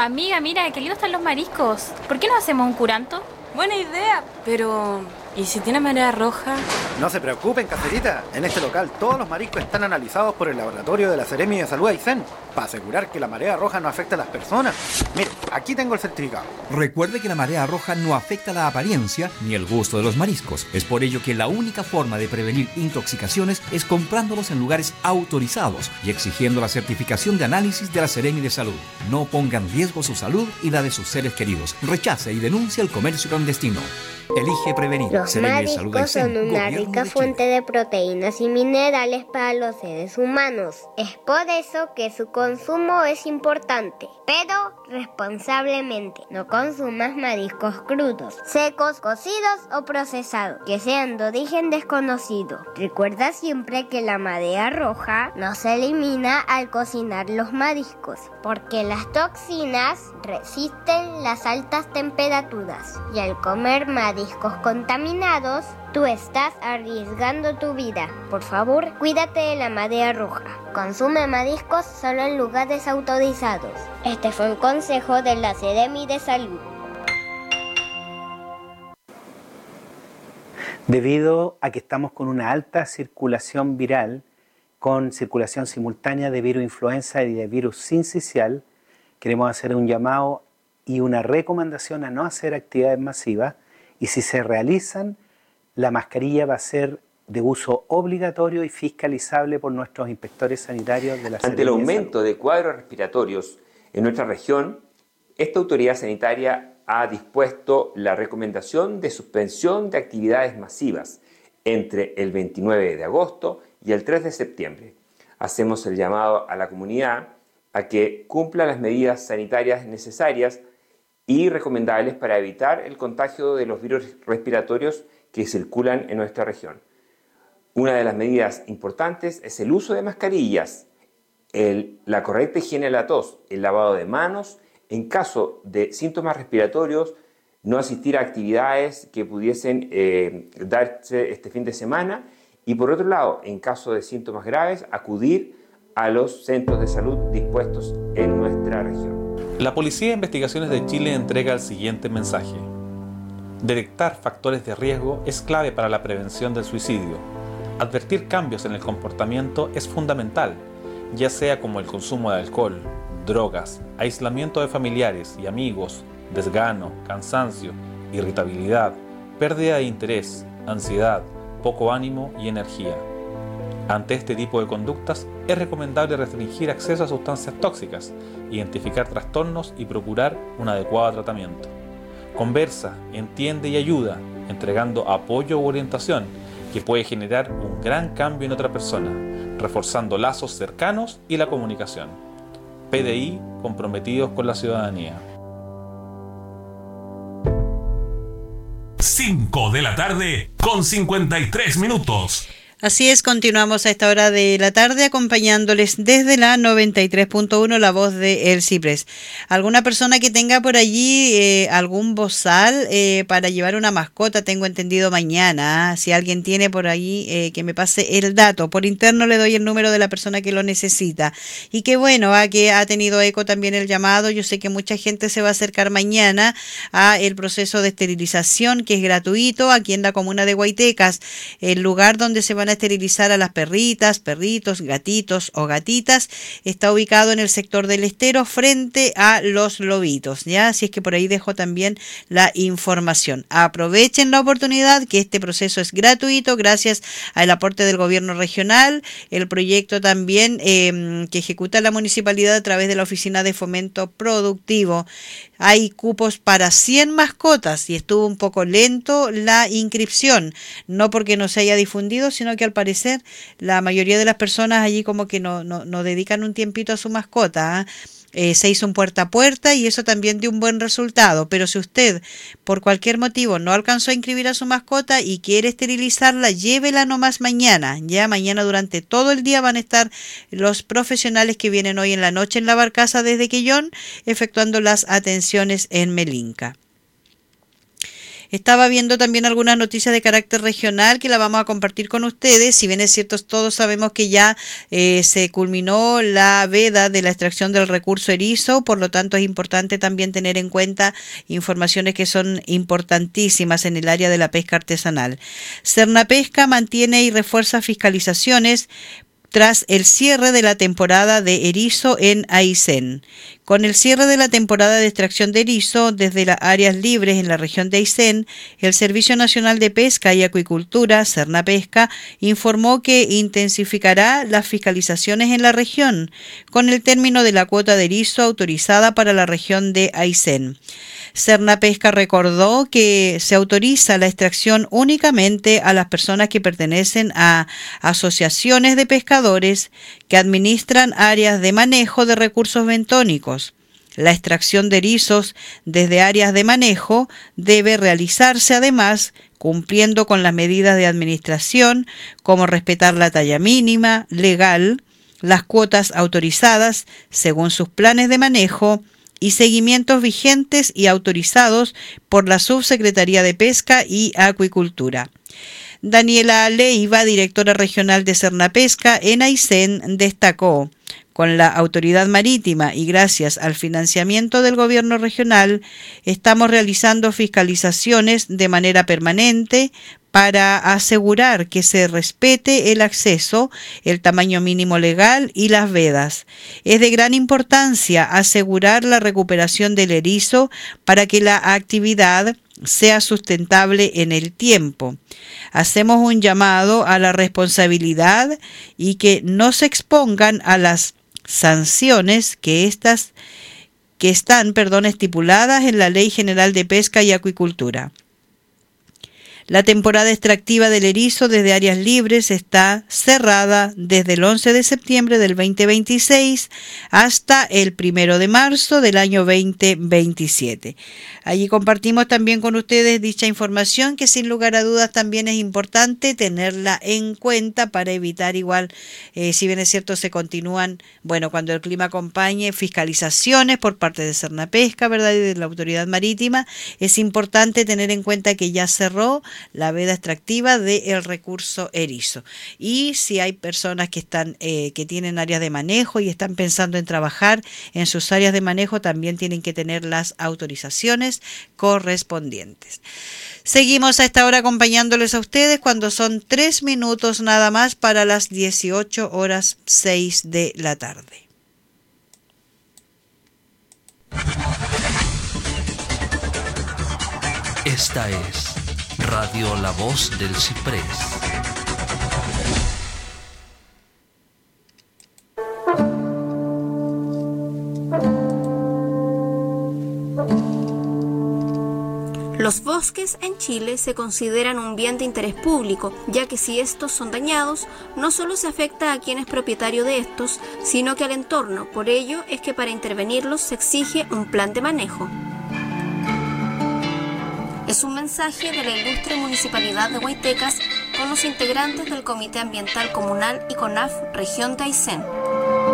Amiga, mira, qué lindos están los mariscos. ¿Por qué no hacemos un curanto? Buena idea, pero... ¿y si tiene marea roja? No se preocupen, caserita. En este local todos los mariscos están analizados por el laboratorio de la Seremi de Salud Aysén para asegurar que la marea roja no afecta a las personas. Mire, aquí tengo el certificado. Recuerde que la marea roja no afecta la apariencia ni el gusto de los mariscos. Es por ello que la única forma de prevenir intoxicaciones es comprándolos en lugares autorizados y exigiendo la certificación de análisis de la Seremi de Salud. No ponga en riesgo su salud y la de sus seres queridos. Rechace y denuncia el comercio clandestino. Elige prevenir. Los mariscos son una rica fuente de proteínas y minerales para los seres humanos. Es por eso que su consumo es importante, pero responsablemente. No consumas mariscos crudos, secos, cocidos o procesados, que sean de origen desconocido. Recuerda siempre que la marea roja no se elimina al cocinar los mariscos, porque las toxinas resisten las altas temperaturas y al comer mariscos contaminados, tú estás arriesgando tu vida. Por favor, cuídate de la marea roja. Consume mariscos solo en lugares autorizados. Este fue un consejo de la Seremi de Salud. Debido a que estamos con una alta circulación viral, con circulación simultánea de virus influenza y de virus sincicial, queremos hacer un llamado y una recomendación a no hacer actividades masivas, y si se realizan, la mascarilla va a ser de uso obligatorio y fiscalizable por nuestros inspectores sanitarios de la Seremi. Ante el aumento de cuadros respiratorios en nuestra región, esta autoridad sanitaria ha dispuesto la recomendación de suspensión de actividades masivas entre el 29 de agosto y el 3 de septiembre. Hacemos el llamado a la comunidad a que cumpla las medidas sanitarias necesarias y recomendables para evitar el contagio de los virus respiratorios que circulan en nuestra región. Una de las medidas importantes es el uso de mascarillas, la correcta higiene de la tos, el lavado de manos, en caso de síntomas respiratorios, no asistir a actividades que pudiesen darse este fin de semana, y por otro lado, en caso de síntomas graves, acudir a los centros de salud dispuestos en nuestra región. La Policía de Investigaciones de Chile entrega el siguiente mensaje. Detectar factores de riesgo es clave para la prevención del suicidio. Advertir cambios en el comportamiento es fundamental, ya sea como el consumo de alcohol, drogas, aislamiento de familiares y amigos, desgano, cansancio, irritabilidad, pérdida de interés, ansiedad, poco ánimo y energía. Ante este tipo de conductas, es recomendable restringir acceso a sustancias tóxicas, identificar trastornos y procurar un adecuado tratamiento. Conversa, entiende y ayuda, entregando apoyo u orientación que puede generar un gran cambio en otra persona, reforzando lazos cercanos y la comunicación. PDI, comprometidos con la ciudadanía. 5 de la tarde con 53 minutos. Así es, continuamos a esta hora de la tarde acompañándoles desde la 93.1, la voz de El Ciprés. ¿Alguna persona que tenga por allí algún bozal para llevar una mascota? Tengo entendido mañana. Si alguien tiene por allí, que me pase el dato. Por interno le doy el número de la persona que lo necesita. Y qué bueno, que ha tenido eco también el llamado. Yo sé que mucha gente se va a acercar mañana a el proceso de esterilización, que es gratuito aquí en la comuna de Guaitecas, el lugar donde se van a esterilizar a las perritas, perritos, gatitos o gatitas. Está ubicado en el sector del Estero frente a Los Lobitos, ¿ya? Así es que por ahí dejo también la información. Aprovechen la oportunidad, que este proceso es gratuito gracias al aporte del gobierno regional, el proyecto también que ejecuta la municipalidad a través de la Oficina de Fomento Productivo. Hay cupos para 100 mascotas y estuvo un poco lento la inscripción, no porque no se haya difundido, sino que al parecer la mayoría de las personas allí como que no dedican un tiempito a su mascota. Se hizo un puerta a puerta y eso también dio un buen resultado, pero si usted por cualquier motivo no alcanzó a inscribir a su mascota y quiere esterilizarla, llévela nomás mañana. Ya mañana durante todo el día van a estar los profesionales que vienen hoy en la noche en la barcaza desde Quellón efectuando las atenciones en Melinca. Estaba viendo también algunas noticias de carácter regional que la vamos a compartir con ustedes. Si bien es cierto, todos sabemos que ya se culminó la veda de la extracción del recurso erizo, por lo tanto es importante también tener en cuenta informaciones que son importantísimas en el área de la pesca artesanal. Sernapesca mantiene y refuerza fiscalizaciones tras el cierre de la temporada de erizo en Aysén. Con el cierre de la temporada de extracción de erizo desde las áreas libres en la región de Aysén, el Servicio Nacional de Pesca y Acuicultura, Sernapesca, informó que intensificará las fiscalizaciones en la región, con el término de la cuota de erizo autorizada para la región de Aysén. Sernapesca recordó que se autoriza la extracción únicamente a las personas que pertenecen a asociaciones de pescadores que administran áreas de manejo de recursos bentónicos. La extracción de erizos desde áreas de manejo debe realizarse además cumpliendo con las medidas de administración como respetar la talla mínima legal, las cuotas autorizadas según sus planes de manejo y seguimientos vigentes y autorizados por la Subsecretaría de Pesca y Acuicultura. Daniela Leiva, directora regional de Sernapesca en Aysén, destacó: con la autoridad marítima y gracias al financiamiento del gobierno regional, estamos realizando fiscalizaciones de manera permanente para asegurar que se respete el acceso, el tamaño mínimo legal y las vedas. Es de gran importancia asegurar la recuperación del erizo para que la actividad sea sustentable en el tiempo. Hacemos un llamado a la responsabilidad y que no se expongan a las sanciones que están estipuladas en la Ley General de Pesca y Acuicultura. La temporada extractiva del erizo desde áreas libres está cerrada desde el 11 de septiembre del 2026 hasta el 1 de marzo del año 2027. Allí compartimos también con ustedes dicha información que sin lugar a dudas también es importante tenerla en cuenta para evitar igual, si bien es cierto, se continúan, cuando el clima acompañe, fiscalizaciones por parte de Sernapesca, ¿verdad? Y de la autoridad marítima. Es importante tener en cuenta que ya cerró la veda extractiva del recurso erizo. Y si hay personas que están que tienen áreas de manejo y están pensando en trabajar en sus áreas de manejo, también tienen que tener las autorizaciones correspondientes. Seguimos a esta hora acompañándoles a ustedes cuando son 3 minutos nada más para las 18:06 de la tarde. Esta es Radio La Voz del Ciprés. Los bosques en Chile se consideran un bien de interés público, ya que si estos son dañados, no solo se afecta a quien es propietario de estos, sino que al entorno. Por ello es que para intervenirlos se exige un plan de manejo. Es un mensaje de la ilustre Municipalidad de Huaytecas con los integrantes del Comité Ambiental Comunal y CONAF Región de Aysén.